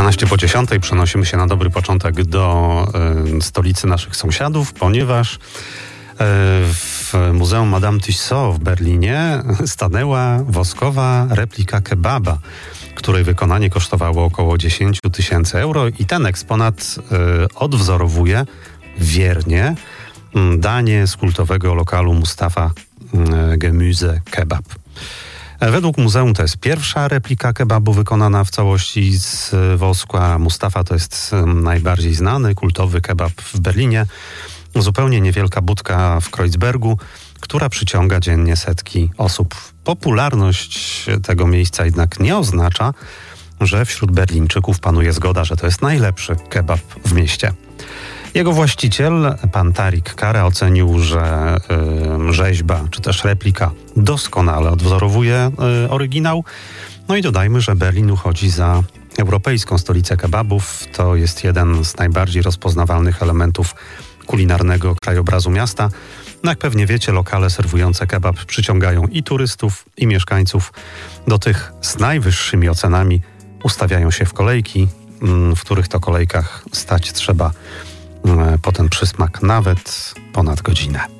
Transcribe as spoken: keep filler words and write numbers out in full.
piętnaście po dziesiątej przenosimy się na dobry początek do y, stolicy naszych sąsiadów, ponieważ y, w Muzeum Madame Tussauds w Berlinie stanęła woskowa replika kebaba, której wykonanie kosztowało około dziesięć tysięcy euro i ten eksponat y, odwzorowuje wiernie y, danie z kultowego lokalu Mustafa y, Gemüse Kebab. Według muzeum to jest pierwsza replika kebabu wykonana w całości z wosku, a Mustafa to jest najbardziej znany, kultowy kebab w Berlinie. Zupełnie niewielka budka w Kreuzbergu, która przyciąga dziennie setki osób. Popularność tego miejsca jednak nie oznacza, że wśród Berlińczyków panuje zgoda, że to jest najlepszy kebab w mieście. Jego właściciel, pan Tarik Kara, ocenił, że y, rzeźba czy też replika doskonale odwzorowuje y, oryginał. No i dodajmy, że Berlin uchodzi za europejską stolicę kebabów. To jest jeden z najbardziej rozpoznawalnych elementów kulinarnego krajobrazu miasta. No jak pewnie wiecie, lokale serwujące kebab przyciągają i turystów, i mieszkańców. Do tych z najwyższymi ocenami ustawiają się w kolejki, y, w których to kolejkach stać trzeba po ten przysmak nawet ponad godzinę.